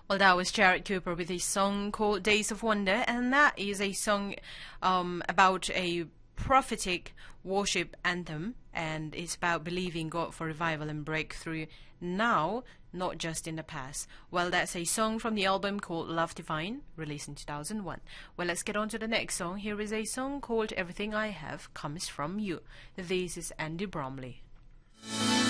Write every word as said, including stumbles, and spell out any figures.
Well, that was Jared Cooper with a song called Days of Wonder, and that is a song um, about a prophetic worship anthem, and it's about believing God for revival and breakthrough now, not just in the past. Well, that's a song from the album called Love Divine, released in two thousand one. Well, let's get on to the next song. Here is a song called Everything I Have Comes From You. This is Andy Bromley.